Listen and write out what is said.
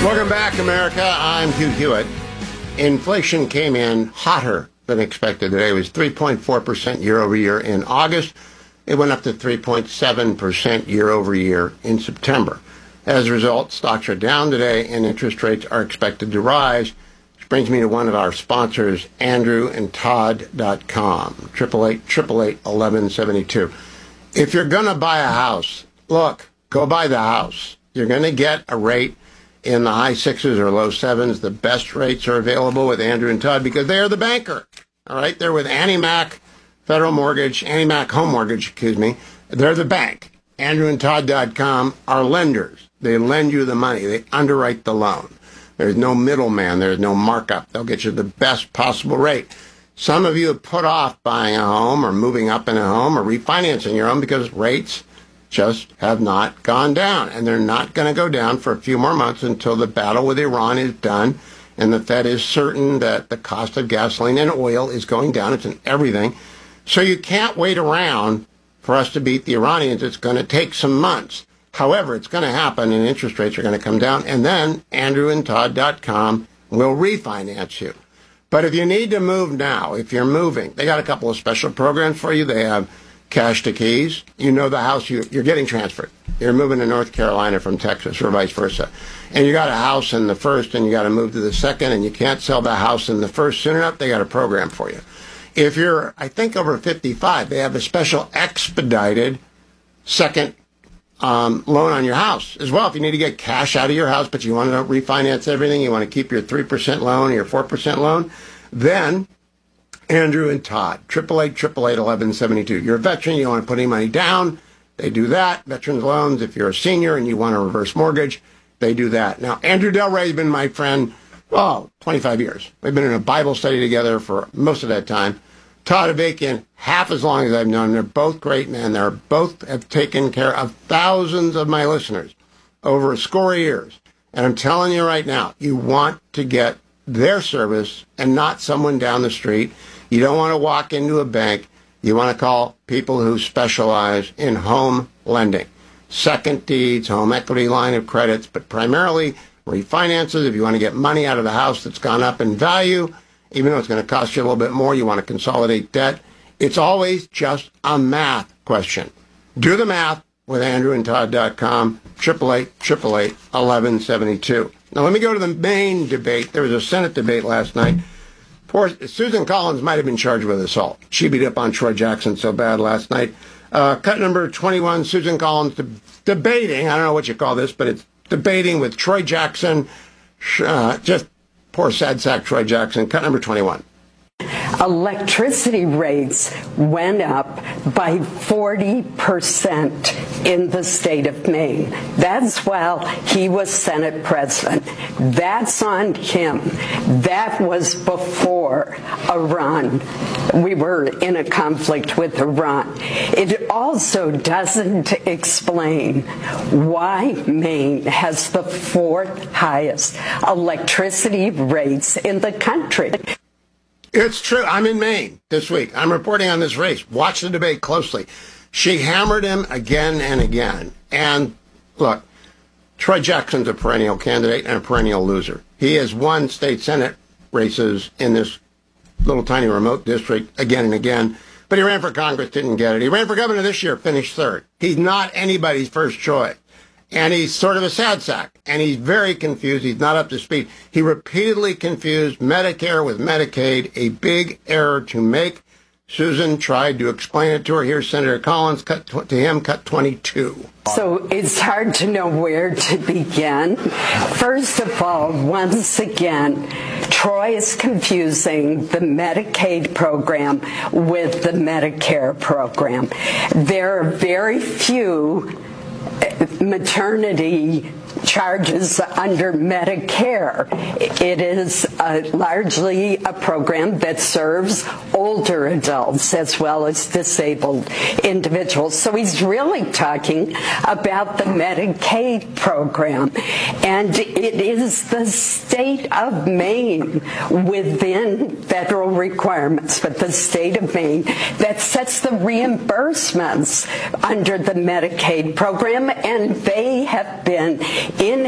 Welcome back, America. I'm Hugh Hewitt. Inflation came in hotter than expected today. It was 3.4% year over year in August. It went up to 3.7% year over year in September. As a result, stocks are down today and interest rates are expected to rise. Which brings me to one of our sponsors, AndrewandTodd.com, 888-888-1172. If you're going to buy a house, look, go buy the house. You're going to get a rate in the high sixes or low sevens. The best rates are available with Andrew and Todd because they are the banker. All right, they're with Annie Mac Federal Mortgage, Annie Mac Home Mortgage, excuse me. They're the bank. AndrewandTodd.com are lenders. They lend you the money. They underwrite the loan. There's no middleman. There's no markup. They'll get you the best possible rate. Some of you have put off buying a home or moving up in a home or refinancing your home because rates just have not gone down, and they're not going to go down for a few more months until the battle with Iran is done, and the Fed is certain that the cost of gasoline and oil is going down. It's in everything. So you can't wait around for us to beat the Iranians. It's going to take some months. However, it's going to happen, and interest rates are going to come down, and then AndrewandTodd.com will refinance you. But if you need to move now, if you're moving, they got a couple of special programs for you. They have cash to keys. You know the house you're getting transferred. You're moving to North Carolina from Texas or vice versa. And you got a house in the first and you got to move to the second and you can't sell the house in the first soon enough, they got a program for you. If you're, I think, over 55, they have a special expedited second loan on your house as well. If you need to get cash out of your house, but you want to refinance everything, you want to keep your 3% loan or your 4% loan, then Andrew and Todd, 888-888-1172. You're a veteran, you don't want to put any money down, they do that. Veterans loans, if you're a senior and you want a reverse mortgage, they do that. Now, Andrew Del Rey has been my friend, 25 years. We've been in a Bible study together for most of that time. Todd Avakian, half as long as I've known him. They're both great men. They're both have taken care of thousands of my listeners over a score of years. And I'm telling you right now, you want to get their service and not someone down the street. You don't want to walk into a bank. You want to call people who specialize in home lending, second deeds, home equity line of credits, but primarily refinances. If you want to get money out of the house that's gone up in value, even though it's going to cost you a little bit more, you want to consolidate debt. It's always just a math question. Do the math with AndrewandTodd.com, 888-888-1172. Now, let me go to the main debate. There was a Senate debate last night. Poor Susan Collins might have been charged with assault. She beat up on Troy Jackson so bad last night. Cut number 21, Susan Collins debating, I don't know what you call this, but it's debating with Troy Jackson. Just poor sad sack Troy Jackson. Cut number 21. Electricity rates went up by 40% in the state of Maine. That's while he was Senate president. That's on him. That was before Iran. We were in a conflict with Iran. It also doesn't explain why Maine has the fourth highest electricity rates in the country. It's true. I'm in Maine this week. I'm reporting on this race. Watch the debate closely. She hammered him again and again. And look, Troy Jackson's a perennial candidate and a perennial loser. He has won state Senate races in this little tiny remote district again and again. But he ran for Congress, didn't get it. He ran for governor this year, finished third. He's not anybody's first choice. And he's sort of a sad sack, and he's very confused. He's not up to speed. He repeatedly confused Medicare with Medicaid, a big error to make. Susan tried to explain it to her. Here's Senator Collins, cut 22. So it's hard to know where to begin. First of all, once again, Troy is confusing the Medicaid program with the Medicare program. There are very few maternity charges under Medicare. It is largely a program that serves older adults as well as disabled individuals. So he's really talking about the Medicaid program. And it is the state of Maine within federal requirements, but the state of Maine that sets the reimbursements under the Medicaid program, and they have been in